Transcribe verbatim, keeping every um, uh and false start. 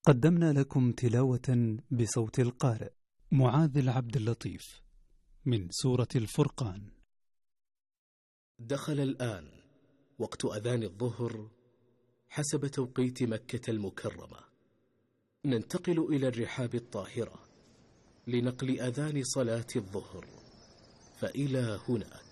قدمنا لكم تلاوة بصوت القارئ معاذ العبد اللطيف من سورة الفرقان. دخل الآن وقت أذان الظهر حسب توقيت مكة المكرمة. ننتقل إلى الرحاب الطاهرة لنقل أذان صلاة الظهر، فإلى هناك.